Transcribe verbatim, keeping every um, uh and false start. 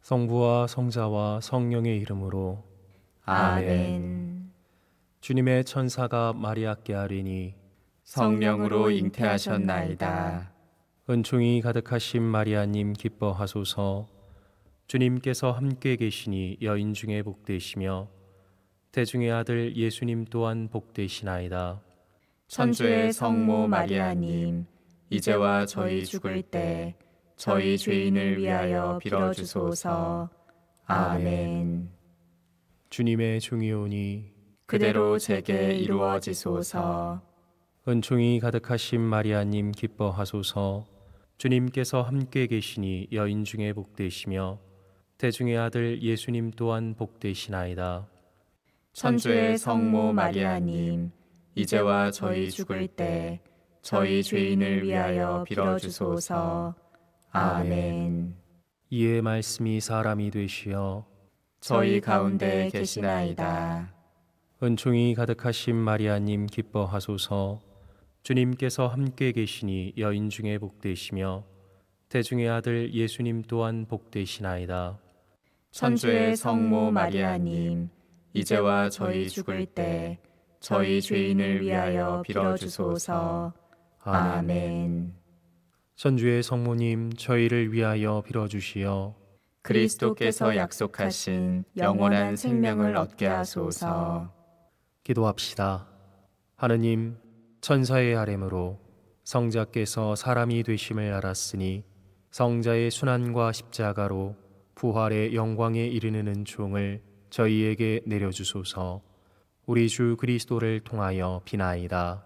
성부와 성자와 성령의 이름으로 아멘. 주님의 천사가 마리아께 아뢰니 성령으로 잉태하셨나이다. 은총이 가득하신 마리아님 기뻐하소서. 주님께서 함께 계시니 여인 중에 복되시며 태중의 아들 예수님 또한 복되시나이다. 천주의 성모 마리아님, 이제와 저희 죽을 때 저희 죄인을 위하여 빌어주소서. 아멘. 주님의 종이오니 그대로 제게 이루어지소서. 은총이 가득하신 마리아님 기뻐하소서. 주님께서 함께 계시니 여인 중에 복되시며 태중의 아들 예수님 또한 복되시나이다. 천주의 성모 마리아님, 이제와 저희 죽을 때 저희 죄인을 위하여 빌어주소서. 아멘. 이에 말씀이 사람이 되시어 저희 가운데 계시나이다. 은총이 가득하신 마리아님 기뻐하소서. 주님께서 함께 계시니 여인 중에 복되시며 태중의 아들 예수님 또한 복되시나이다. 천주의 성모 마리아님, 이제와 저희 죽을 때 저희 죄인을 위하여 빌어주소서. 아멘. 천주의 성모님 저희를 위하여 빌어주시어 그리스도께서 약속하신 영원한 생명을 얻게 하소서. 기도합시다. 하느님, 천사의 아뢰므로 성자께서 사람이 되심을 알았으니 성자의 순환과 십자가로 부활의 영광에 이르는 은총을 저희에게 내려주소서. 우리 주 그리스도를 통하여 비나이다.